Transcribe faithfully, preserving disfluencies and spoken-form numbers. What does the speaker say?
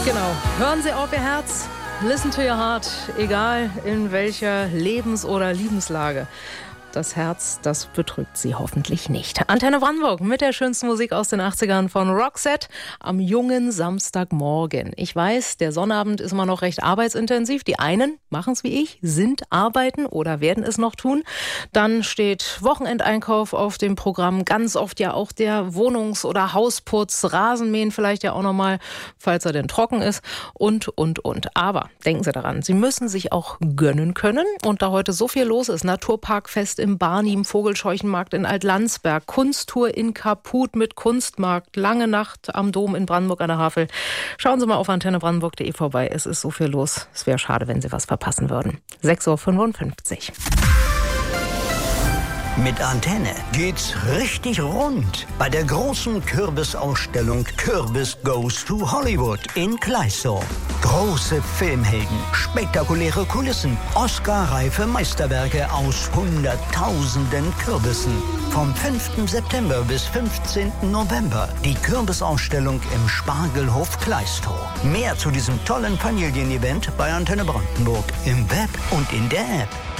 Genau. Hören Sie auf Ihr Herz. Listen to your heart. Egal in welcher Lebens- oder Liebenslage. Das Herz, das betrügt Sie hoffentlich nicht. Antenne Brandenburg mit der schönsten Musik aus den achtzigern von Roxette am jungen Samstagmorgen. Ich weiß, der Sonnabend ist immer noch recht arbeitsintensiv. Die einen machen es wie ich, sind arbeiten oder werden es noch tun. Dann steht Wochenendeinkauf auf dem Programm. Ganz oft ja auch der Wohnungs- oder Hausputz, Rasenmähen vielleicht ja auch nochmal, falls er denn trocken ist und, und, und. Aber denken Sie daran, Sie müssen sich auch gönnen können. Und da heute so viel los ist, Naturparkfest im Barnim, Vogelscheuchenmarkt in Altlandsberg, Kunsttour in Kaput mit Kunstmarkt, lange Nacht am Dom in Brandenburg an der Havel. Schauen Sie mal auf antenne brandenburg punkt de vorbei. Es ist so viel los. Es wäre schade, wenn Sie was verpassen würden. sechs Uhr fünfundfünfzig. Mit Antenne geht's richtig rund bei der großen Kürbisausstellung Kürbis Goes to Hollywood in Kleißau. Große Filmhelden, spektakuläre Kulissen, Oscar-reife Meisterwerke aus Hunderttausenden Kürbissen. Vom fünften September bis fünfzehnten November die Kürbisausstellung im Spargelhof Kleißau. Mehr zu diesem tollen Familienevent bei Antenne Brandenburg im Web und in der App.